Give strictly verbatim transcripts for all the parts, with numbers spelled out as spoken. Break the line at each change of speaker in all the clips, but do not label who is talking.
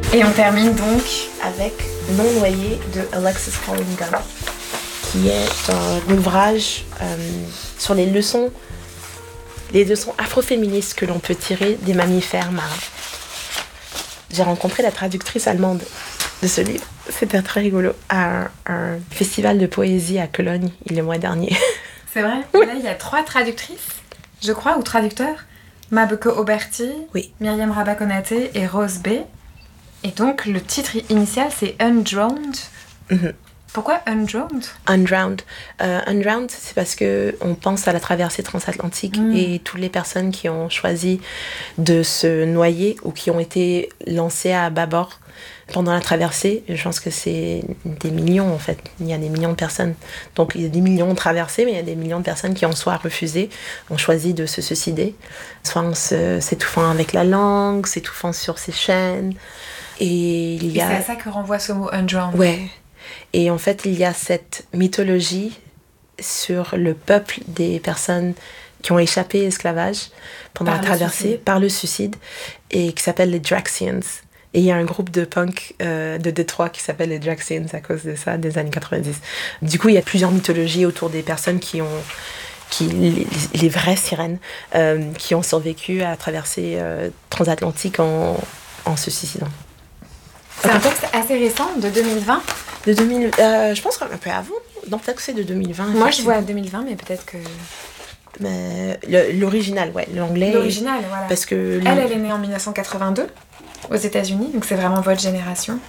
Et on termine donc
avec Non noyé de Alexis Pauline-Gumbs, qui est un ouvrage euh, sur les leçons, les leçons afroféministes que l'on peut tirer des mammifères marins. J'ai rencontré la traductrice allemande de ce livre, c'était très rigolo, à un, un festival de poésie à Cologne le mois dernier.
C'est vrai. Oui. Là, il y a trois traductrices, je crois, ou traducteurs. Mabeko Oberti,
oui.
Myriam Rabat-Konaté et Rose B. Et donc, le titre initial, c'est Undrowned.
Mm-hmm.
Pourquoi Undrowned?
Undrowned. Euh, Undrowned, c'est parce qu'on pense à la traversée transatlantique mm. et toutes les personnes qui ont choisi de se noyer ou qui ont été lancées à bâbord pendant la traversée. Je pense que c'est des millions, en fait. Il y a des millions de personnes. Donc, il y a des millions de traversées, mais il y a des millions de personnes qui ont soit refusé, ont choisi de se suicider, soit en se, s'étouffant avec la langue, s'étouffant sur ses chaînes. Et il y a...
Et c'est à ça que renvoie ce mot Undrowned.
Ouais. Et en fait, il y a cette mythologie sur le peuple des personnes qui ont échappé à l'esclavage pendant par la traversée, suicide. par le suicide, et qui s'appelle les Draxians. Et il y a un groupe de punk euh, de Détroit qui s'appelle les Draxians à cause de ça, des années quatre-vingt-dix. Du coup, il y a plusieurs mythologies autour des personnes qui ont... Qui, les, les vraies sirènes euh, qui ont survécu à la traversée euh, transatlantique en, en se suicidant.
C'est un texte assez récent, de deux mille vingt.
De deux mille, euh, je pense un peu avant. Non, peut-être que c'est de deux mille vingt.
Moi, je vois deux mille vingt, mais peut-être que...
Mais le, l'original, ouais, l'anglais.
L'original, voilà.
Parce que...
Elle, elle est née en dix-neuf cent quatre-vingt-deux, aux États-Unis, donc c'est vraiment votre génération.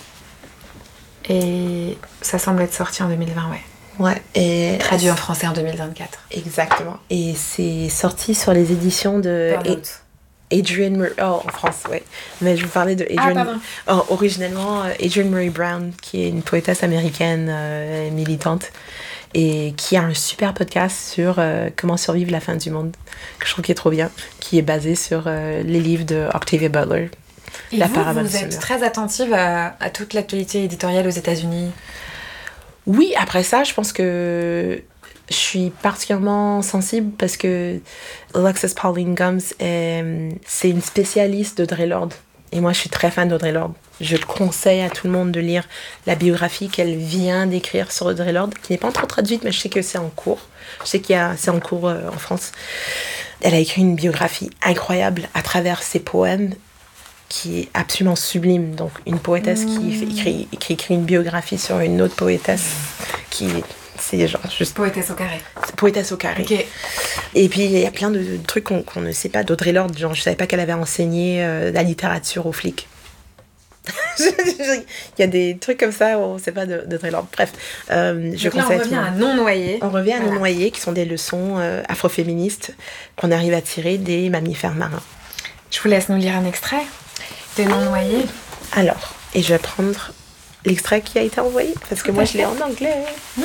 Et ça semble être sorti en deux mille vingt, ouais.
Ouais, et...
Traduit en français en deux mille vingt-quatre.
Exactement. Et c'est sorti sur les éditions de...
Burnout.
Adrienne Murray, oh, en France, ouais. Mais je vous parlais de Adrienne.
Ah,
oh, originellement, Adrienne Murray Brown, qui est une poétesse américaine euh, militante et qui a un super podcast sur euh, comment survivre la fin du monde, que je trouve qui est trop bien, qui est basé sur euh, les livres de Octavia Butler.
Et
la
vous, vous êtes très attentive à, à toute l'actualité éditoriale aux États-Unis?
Oui, après ça, je pense que je suis particulièrement sensible parce que Alexis Pauline-Gumbs, c'est une spécialiste d'Audre Lorde. Et moi, je suis très fan d'Audre Lorde. Je conseille à tout le monde de lire la biographie qu'elle vient d'écrire sur Audre Lorde, qui n'est pas encore traduite, mais je sais que c'est en cours. Je sais qu'il y a, c'est en cours euh, en France. Elle a écrit une biographie incroyable à travers ses poèmes, qui est absolument sublime. Donc, une poétesse mmh. qui, fait, écrit, qui écrit une biographie sur une autre poétesse qui... C'est genre juste...
Poétesse au carré.
Poétesse au carré.
Okay.
Et puis, il y a plein de, de trucs qu'on, qu'on ne sait pas d'Audre Lorde. Genre, je ne savais pas qu'elle avait enseigné euh, la littérature aux flics. Il y a des trucs comme ça où on ne sait pas d'Audre Lorde. Bref, euh, je
Donc là, on revient à Non noyé.
On revient à voilà. Non noyé, qui sont des leçons euh, afroféministes qu'on arrive à tirer des mammifères marins.
Je vous laisse nous lire un extrait de Non noyé.
Alors, et je vais prendre l'extrait qui a été envoyé, parce que Tout moi, je l'ai en anglais.
Oui.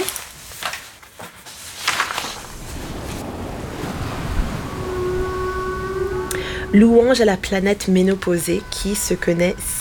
Louange à la planète ménopausée qui se connaît